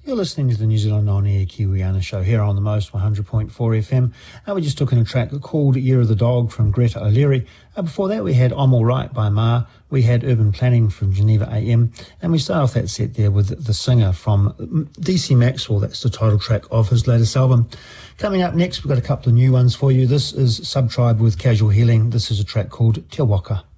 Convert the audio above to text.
You're listening to the New Zealand On-Air Kiwiana show here on the Most 100.4 FM. We just took in a track called Year of the Dog from Greta O'Leary. Before that we had I'm All Right by Ma. We had Urban Planning from Geneva AM. And we start off that set there with The Singer from DC Maxwell. That's the title track of his latest album. Coming up next, we've got a couple of new ones for you. This is Subtribe with Casual Healing. This is a track called Te Waka.